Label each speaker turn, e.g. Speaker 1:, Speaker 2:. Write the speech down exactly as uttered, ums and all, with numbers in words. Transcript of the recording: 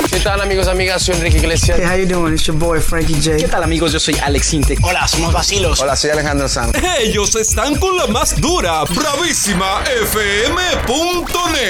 Speaker 1: ¿Qué tal, amigos, amigas? Soy Enrique Iglesias.
Speaker 2: Hey, how you doing? It's your boy Frankie J.
Speaker 3: ¿Qué tal, amigos? Yo soy Alex Intec.
Speaker 4: Hola, somos Vacilos.
Speaker 5: Hola, soy Alejandro Sanz.
Speaker 6: Ellos están con la más dura, bravísima F M punto net.